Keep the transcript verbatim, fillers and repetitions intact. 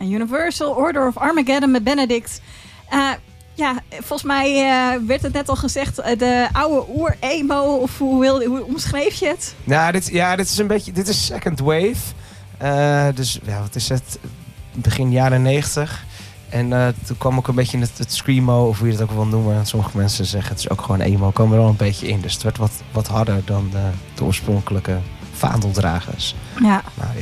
En Universal, Order of Armageddon met Benedict. Uh, ja, volgens mij uh, werd het net al gezegd, uh, de oude oer-emo, of hoe, wil, hoe omschreef je het? Nou, dit, ja, dit is een beetje, dit is second wave. Uh, dus ja, wat is het? Begin jaren negentig. En uh, toen kwam ook een beetje het, het screamo, of hoe je het ook wil noemen. Sommige mensen zeggen het is ook gewoon emo, kwam er al een beetje in. Dus het werd wat, wat harder dan de, de oorspronkelijke vaandeldragers. Ja. Nou